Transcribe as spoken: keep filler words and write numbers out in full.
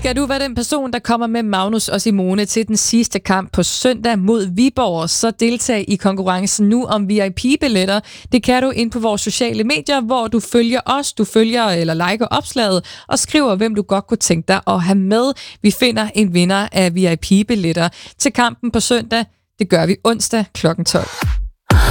Skal du være den person, der kommer med Magnus og Simone til den sidste kamp på søndag mod Viborg, så deltag i konkurrencen nu om V I P-billetter. Det kan du ind på vores sociale medier, hvor du følger os, du følger eller liker opslaget og skriver, hvem du godt kunne tænke dig at have med. Vi finder en vinder af V I P-billetter til kampen på søndag. Det gør vi onsdag klokken tolv.